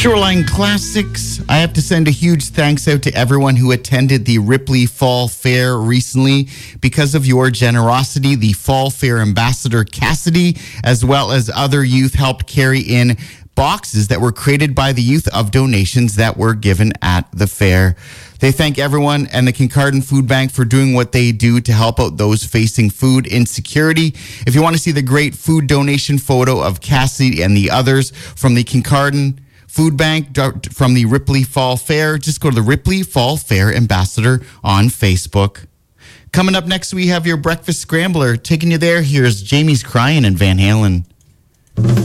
Shoreline Classics. I have to send a huge thanks out to everyone who attended the Ripley Fall Fair recently. Because of your generosity, the Fall Fair Ambassador Cassidy, as well as other youth, helped carry in boxes that were created by the youth of donations that were given at the fair. They thank everyone and the Kincardine Food Bank for doing what they do to help out those facing food insecurity. If you want to see the great food donation photo of Cassidy and the others from the Kincardine Food Bank from the Ripley Fall Fair, just go to the Ripley Fall Fair Ambassador on Facebook. Coming up next, we have your Breakfast Scrambler. Taking you there, here's Jamie's Crying and Van Halen.